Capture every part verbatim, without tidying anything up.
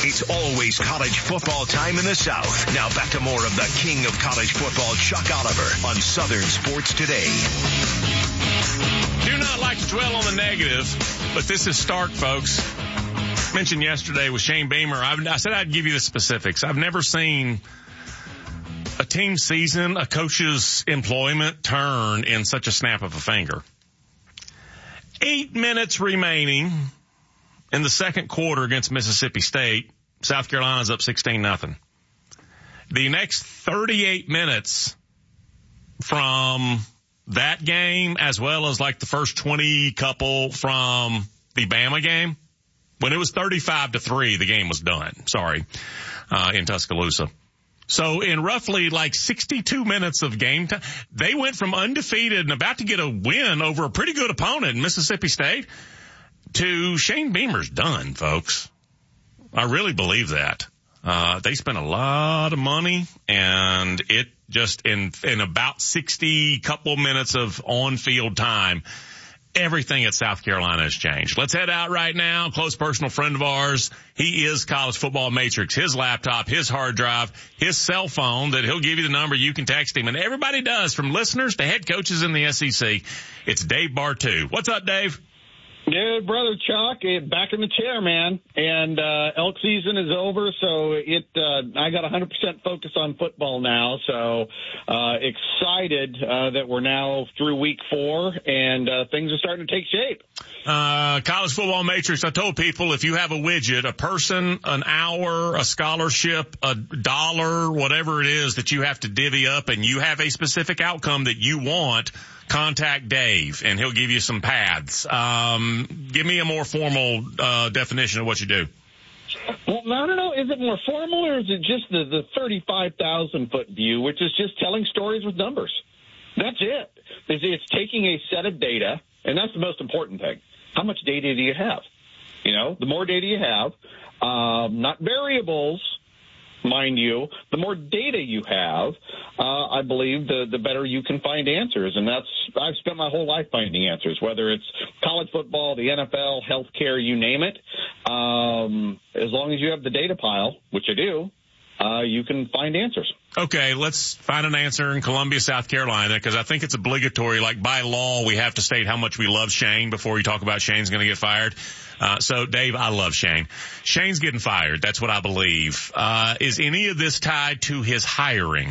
It's always college football time in the South. Now back to more of the king of college football, Chuck Oliver, on Southern Sports Today. Do not like to dwell on the negative, but this is stark, folks. Mentioned yesterday with Shane Beamer. I, I said I'd give you the specifics. I've never seen a team season, a coach's employment turn in such a snap of a finger. Eight minutes remaining in the second quarter against Mississippi State. South Carolina's up sixteen nothing. The next thirty-eight minutes from that game, as well as like the first twenty couple from the Bama game, when it was thirty-five to three, the game was done. Sorry, uh, in Tuscaloosa. So in roughly like sixty-two minutes of game time, they went from undefeated and about to get a win over a pretty good opponent in Mississippi State to Shane Beamer's done, folks. I really believe that. Uh, they spent a lot of money, and it just in, in about sixty couple minutes of on-field time, everything at South Carolina has changed. Let's head out right now. Close personal friend of ours. He is College Football Matrix. His laptop, his hard drive, his cell phone that he'll give you the number. You can text him. And everybody does, from listeners to head coaches in the S E C. It's Dave Bartoo. What's up, Dave? Good, brother Chuck. Back in the chair, man. And uh, elk season is over, so it. Uh, I got one hundred percent focus on football now. So uh, excited uh, that we're now through week four, and uh, things are starting to take shape. Uh, College Football Matrix, I told people, if you have a widget, a person, an hour, a scholarship, a dollar, whatever it is that you have to divvy up, and you have a specific outcome that you want, contact Dave, and he'll give you some paths. Um, give me a more formal uh, definition of what you do. Well, I don't know. Is it more formal, or is it just the, the thirty-five thousand foot view, which is just telling stories with numbers? That's it. It's, it's taking a set of data, and that's the most important thing. How much data do you have? You know, the more data you have, um, not variables, mind you, the more data you have, uh, I believe the, the better you can find answers. And that's, I've spent my whole life finding answers, whether it's college football, the N F L, healthcare, you name it. Um, as long as you have the data pile, which I do, uh, you can find answers. Okay, let's find an answer in Columbia, South Carolina, because I think it's obligatory. Like by law, we have to state how much we love Shane before we talk about Shane's going to get fired. Uh, so, Dave, I love Shane. Shane's getting fired. That's what I believe. Uh, is any of this tied to his hiring?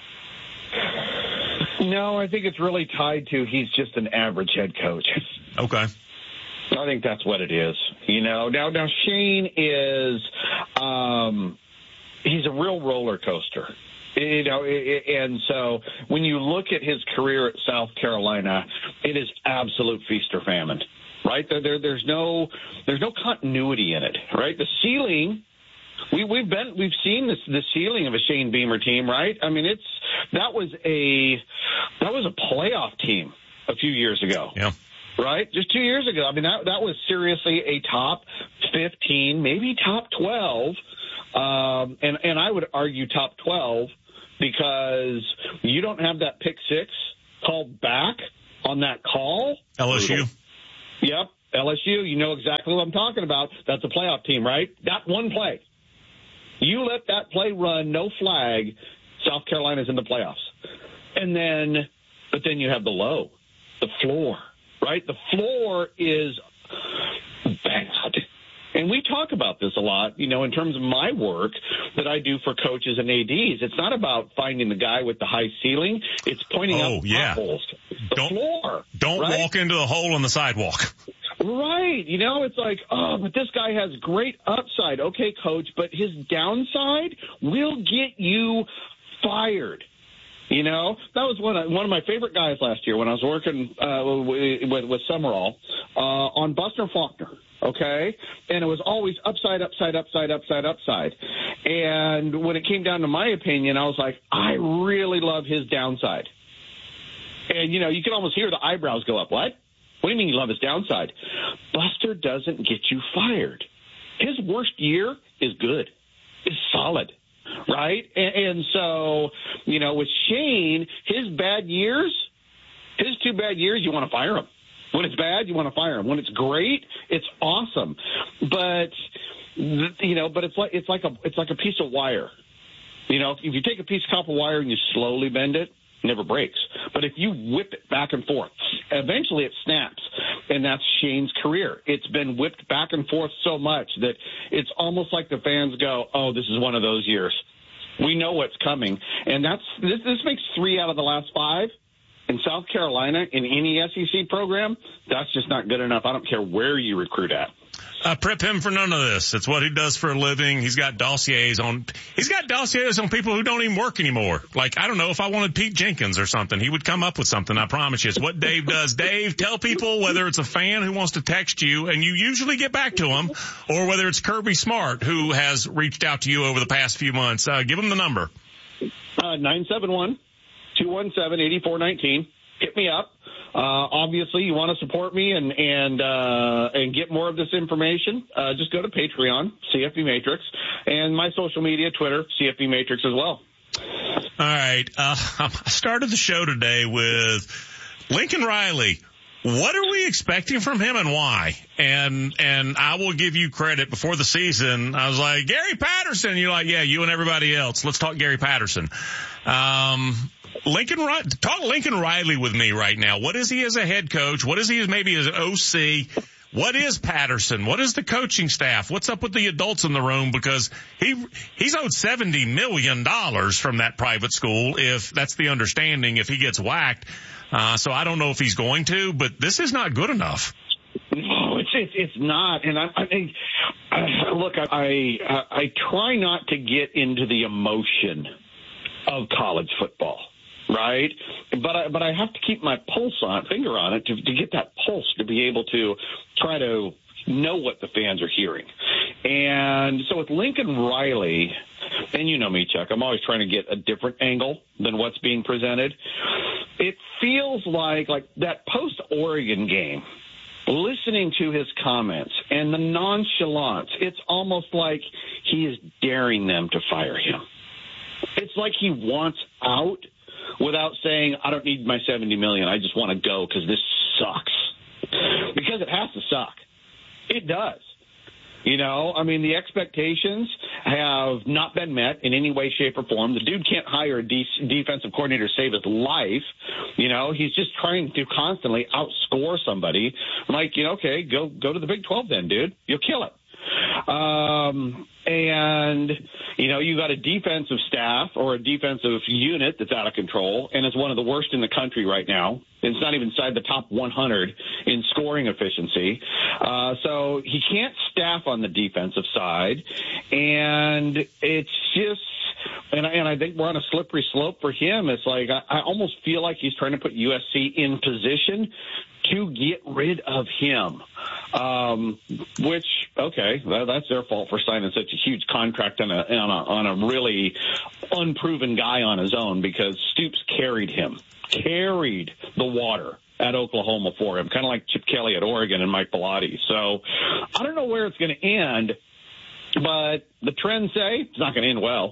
No, I think it's really tied to he's just an average head coach. Okay. I think that's what it is. You know, now, now Shane is, um, he's a real roller coaster. You know, and so when you look at his career at South Carolina, it is absolute feast or famine, right? There, there there's no, there's no continuity in it, right? The ceiling, we, we've been, we've seen this, the ceiling of a Shane Beamer team, right? I mean, it's, that was a, that was a playoff team a few years ago. Yeah. Right? Just two years ago. I mean, that, that was seriously a top fifteen, maybe top twelve. Um, and, and I would argue top twelve, because you don't have that pick six called back on that call. L S U. Yep, L S U. You know exactly what I'm talking about. That's a playoff team, right? That one play. You let that play run, no flag, South Carolina's in the playoffs. And then, but then you have the low, the floor, right? The floor is bad. And we talk about this a lot, you know, in terms of my work that I do for coaches and A Ds. It's not about finding the guy with the high ceiling. It's pointing oh, out yeah. potholes. The don't, floor. Don't right? walk into the hole in the sidewalk. Right. You know, it's like, oh, but this guy has great upside. Okay, coach, but his downside will get you fired. You know, that was one of, one of my favorite guys last year when I was working uh, with, with Summerall uh, on Buster Faulkner. Okay, and it was always upside, upside, upside, upside, upside. And when it came down to my opinion, I was like, I really love his downside. And, you know, you can almost hear the eyebrows go up. What? What do you mean you love his downside? Buster doesn't get you fired. His worst year is good, is solid, right? And, and so, you know, with Shane, his bad years, his two bad years, you want to fire him. When it's bad, you want to fire him. When it's great, it's awesome. But, you know, but it's like it's like a it's like a piece of wire. You know, if you take a piece of copper wire and you slowly bend it, it never breaks. But if you whip it back and forth, eventually it snaps. And that's Shane's career. It's been whipped back and forth so much that it's almost like the fans go, oh, this is one of those years. We know what's coming. And that's this, this makes three out of the last five. In South Carolina, in any S E C program, that's just not good enough. I don't care where you recruit at. Uh, prep him for none of this. It's what he does for a living. He's got dossiers on, he's got dossiers on people who don't even work anymore. Like, I don't know, if I wanted Pete Jenkins or something, he would come up with something. I promise you. It's what Dave does. Dave, tell people whether it's a fan who wants to text you and you usually get back to him, or whether it's Kirby Smart who has reached out to you over the past few months. Uh, give him the number. Uh, nine seven one, two one seven, eight four one nine. Hit me up. Uh, obviously, you want to support me and and uh, and get more of this information, uh, just go to Patreon, C F B Matrix, and my social media, Twitter, C F B Matrix as well. All right. Uh, I started the show today with Lincoln Riley. What are we expecting from him and why? And and I will give you credit. Before the season, I was like, Gary Patterson. You're like, yeah, you and everybody else. Let's talk Gary Patterson. Um Lincoln, talk Lincoln Riley with me right now. What is he as a head coach? What is he as maybe as an O C? What is Patterson? What is the coaching staff? What's up with the adults in the room? Because he he's owed seventy million dollars from that private school, if that's the understanding, if he gets whacked. Uh, so I don't know if he's going to, but this is not good enough. No, it's it's, it's not. And I, I, I look, I, I I try not to get into the emotion of college football. Right, but I, but I have to keep my pulse on finger on it to, to get that pulse to be able to try to know what the fans are hearing. And so with Lincoln Riley, and you know me, Chuck, I'm always trying to get a different angle than what's being presented. It feels like like that post Oregon game. Listening to his comments and the nonchalance, it's almost like he is daring them to fire him. It's like he wants out, without saying, I don't need my seventy million dollars. I just want to go because this sucks. Because it has to suck. It does. You know, I mean, the expectations have not been met in any way, shape, or form. The dude can't hire a de- defensive coordinator to save his life. You know, he's just trying to constantly outscore somebody. I'm like, you know, okay, go go to the Big twelve then, dude. You'll kill it. Um, and, you know, you got a defensive staff or a defensive unit that's out of control and is one of the worst in the country right now. It's not even inside the top one hundred in scoring efficiency. Uh, so he can't staff on the defensive side. And it's just, and I, and I think we're on a slippery slope for him. It's like, I, I almost feel like he's trying to put U S C in position to get rid of him. Um, which, okay, well, that's their fault for signing such a huge contract on a, on a, on a really unproven guy on his own, because Stoops carried him, carried the water at Oklahoma for him, kind of like Chip Kelly at Oregon and Mike Bellotti. So I don't know where it's going to end, but the trends say it's not going to end well.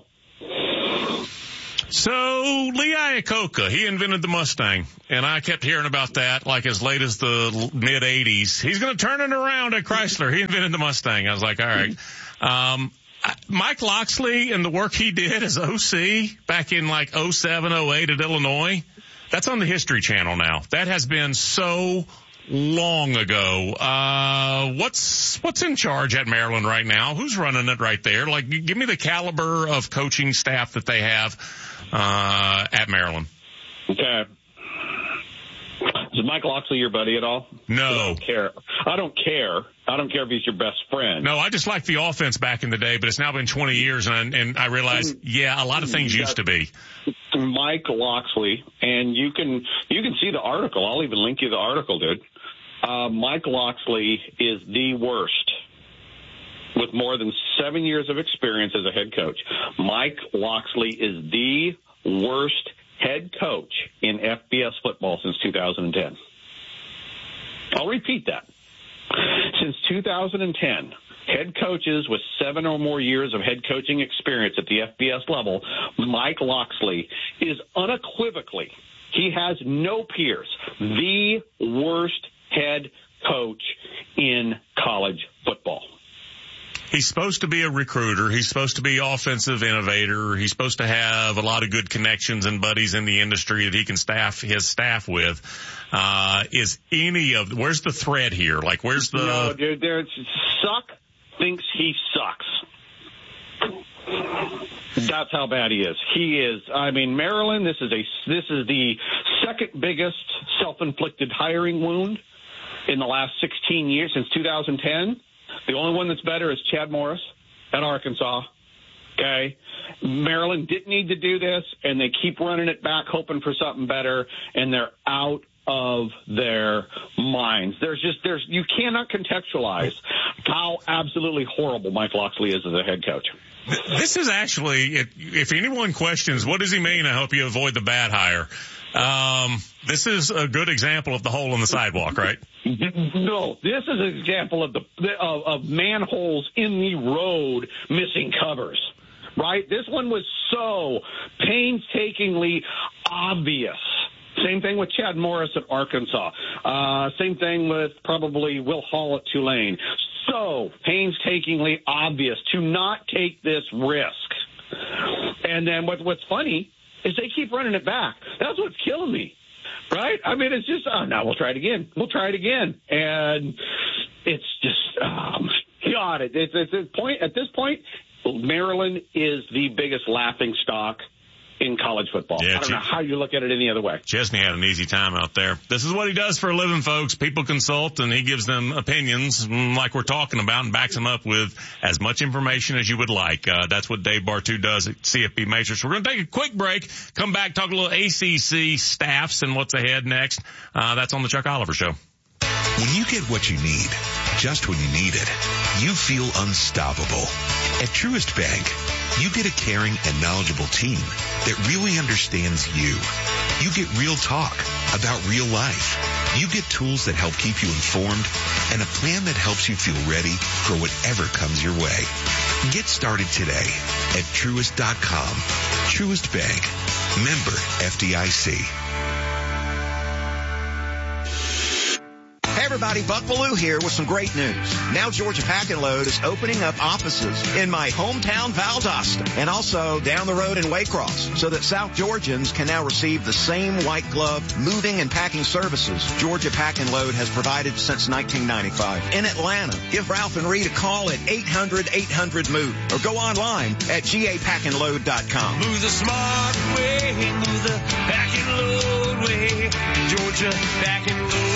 So Lee Iacocca, he invented the Mustang, and I kept hearing about that like as late as the mid eighties. He's going to turn it around at Chrysler. He invented the Mustang. I was like, all right. Um, Mike Locksley and the work he did as O C back in like oh seven, oh eight at Illinois, that's on the History Channel now. That has been so long ago. Uh, what's, what's in charge at Maryland right now? Who's running it right there? Like, give me the caliber of coaching staff that they have, uh, at Maryland. Okay. Is Mike Locksley your buddy at all? No. I don't care. I don't care. I don't care if he's your best friend. No, I just liked the offense back in the day, but it's now been twenty years, and, and I realized, yeah, a lot of things used to be. Mike Locksley, and you can you can see the article. I'll even link you the article, dude. Uh, Mike Locksley is the worst, with more than seven years of experience as a head coach. Mike Locksley is the worst head coach in F B S football since two thousand ten. I'll repeat that. Since two thousand ten, head coaches with seven or more years of head coaching experience at the F B S level, Mike Locksley is unequivocally, he has no peers, the worst head coach in college football. He's supposed to be a recruiter. He's supposed to be offensive innovator. He's supposed to have a lot of good connections and buddies in the industry that he can staff his staff with. Uh, is any of, where's the thread here? Like, where's the... No, dude, there's, Suck thinks he sucks. That's how bad he is. He is, I mean, Maryland, this is a, this is the second biggest self-inflicted hiring wound in the last sixteen years, since two thousand ten. The only one that's better is Chad Morris at Arkansas. Okay. Maryland didn't need to do this, and they keep running it back, hoping for something better, and they're out of their minds. There's just, there's, you cannot contextualize how absolutely horrible Mike Locksley is as a head coach. This is actually, if anyone questions, what does he mean? I hope you avoid the bad hire. Um, this is a good example of the hole in the sidewalk, right? No, this is an example of the of, of manholes in the road missing covers, right? This one was so painstakingly obvious. Same thing with Chad Morris at Arkansas. Uh, same thing with probably Will Hall at Tulane. So painstakingly obvious to not take this risk. And then what, what's funny is they keep running it back. That's what's killing me, right? I mean, it's just, oh, no, we'll try it again. We'll try it again. And it's just, oh, my God. It, it's, it's a point, at this point, Maryland is the biggest laughing stock in college football. Yeah, I don't know how you look at it any other way. Chesney had an easy time out there. This is what he does for a living, folks. People consult, and he gives them opinions like we're talking about and backs them up with as much information as you would like. Uh, that's what Dave Bartoo does at C F B Matrix. We're going to take a quick break, come back, talk a little A C C staffs and what's ahead next. Uh, that's on the Chuck Oliver Show. When you get what you need, just when you need it, you feel unstoppable. At Truist Bank, you get a caring and knowledgeable team that really understands you. You get real talk about real life. You get tools that help keep you informed and a plan that helps you feel ready for whatever comes your way. Get started today at Truist dot com. Truist Bank. Member F D I C. Hey everybody, Buck Bellew here with some great news. Now Georgia Pack and Load is opening up offices in my hometown Valdosta and also down the road in Waycross so that South Georgians can now receive the same white glove moving and packing services Georgia Pack and Load has provided since nineteen ninety-five. In Atlanta, give Ralph and Reed a call at eight hundred eight hundred move or go online at G A pack and load dot com. Move the smart way, move the pack and load way, Georgia Pack and Load.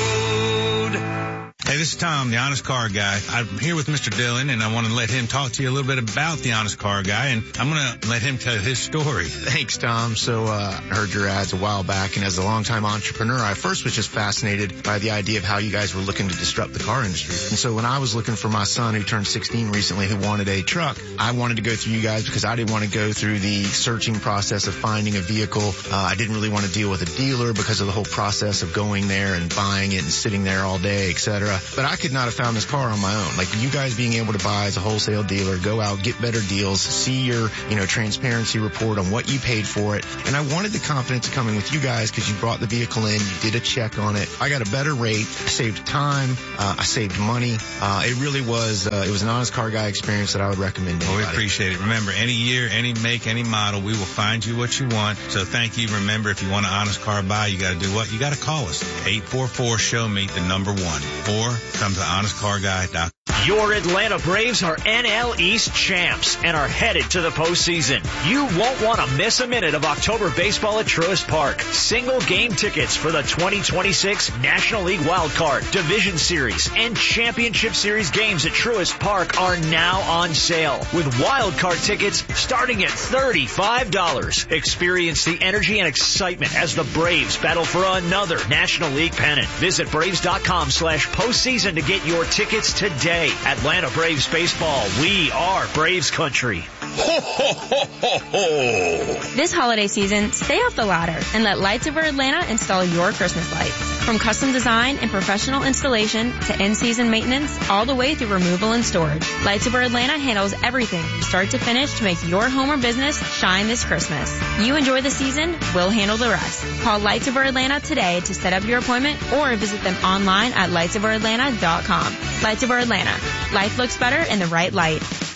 Hey, this is Tom, the Honest Car Guy. I'm here with Mister Dillon, and I want to let him talk to you a little bit about the Honest Car Guy, and I'm going to let him tell his story. Thanks, Tom. So uh, I heard your ads a while back, and as a longtime entrepreneur, I first was just fascinated by the idea of how you guys were looking to disrupt the car industry. And so when I was looking for my son, who turned sixteen recently, who wanted a truck, I wanted to go through you guys because I didn't want to go through the searching process of finding a vehicle. Uh, I didn't really want to deal with a dealer because of the whole process of going there and buying it and sitting there all day, et cetera. But I could not have found this car on my own. Like you guys being able to buy as a wholesale dealer, go out, get better deals, see your, you know, transparency report on what you paid for it. And I wanted the confidence of coming with you guys because you brought the vehicle in, you did a check on it. I got a better rate, I saved time, uh, I saved money. Uh, it really was, uh, it was an Honest Car Guy experience that I would recommend to Well, we anybody. appreciate it. Remember, any year, any make, any model, we will find you what you want. So thank you. Remember, if you want an Honest Car Buy, you got to do what? You got to call us. eight four four, show me the number one. Or come to honest car guy dot com. Your Atlanta Braves are N L East champs and are headed to the postseason. You won't want to miss a minute of October baseball at Truist Park. Single game tickets for the twenty twenty-six National League Wild Card, Division Series, and Championship Series games at Truist Park are now on sale with Wild Card tickets starting at thirty-five dollars. Experience the energy and excitement as the Braves battle for another National League pennant. Visit Braves dot com slash postseason to get your tickets today. Atlanta Braves baseball. We are Braves country. Ho, ho, ho, ho, ho. This holiday season, stay off the ladder and let Lights Over Atlanta install your Christmas lights. From custom design and professional installation to in-season maintenance, all the way through removal and storage. Lights Over Atlanta handles everything from start to finish to make your home or business shine this Christmas. You enjoy the season, we'll handle the rest. Call Lights Over Atlanta today to set up your appointment or visit them online at lights over atlanta dot com. Lights Over Atlanta. Life looks better in the right light.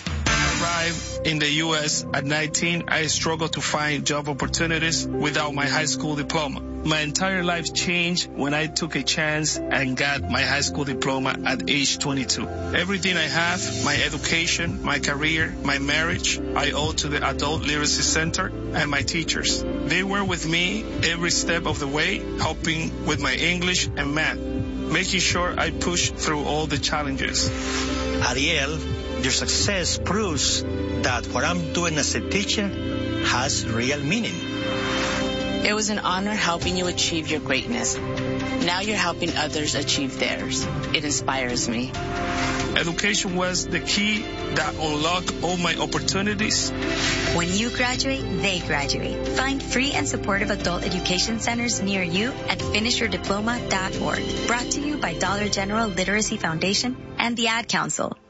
In the U S at nineteen, I struggled to find job opportunities without my high school diploma. My entire life changed when I took a chance and got my high school diploma at age twenty-two. Everything I have, my education, my career, my marriage, I owe to the Adult Literacy Center and my teachers. They were with me every step of the way, helping with my English and math, making sure I push through all the challenges. Ariel, your success proves that what I'm doing as a teacher has real meaning. It was an honor helping you achieve your greatness. Now you're helping others achieve theirs. It inspires me. Education was the key that unlocked all my opportunities. When you graduate, they graduate. Find free and supportive adult education centers near you at finish your diploma dot org. Brought to you by Dollar General Literacy Foundation and the Ad Council.